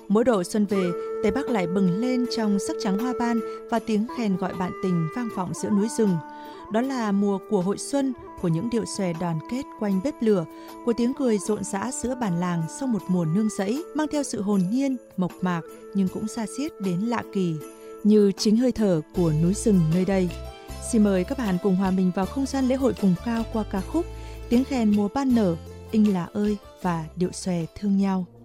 Mỗi độ xuân về, Tây Bắc lại bừng lên trong sắc trắng hoa ban và tiếng khen gọi bạn tình vang vọng giữa núi rừng. Đó là mùa của hội xuân, của những điệu xòe đoàn kết quanh bếp lửa, của tiếng cười rộn rã giữa bản làng sau một mùa nương rẫy, mang theo sự hồn nhiên, mộc mạc nhưng cũng xa xiết đến lạ kỳ, như chính hơi thở của núi rừng nơi đây. Xin mời các bạn cùng hòa mình vào không gian lễ hội vùng cao qua ca khúc Tiếng khen mùa ban nở, Inh Là ơi và điệu xòe thương nhau.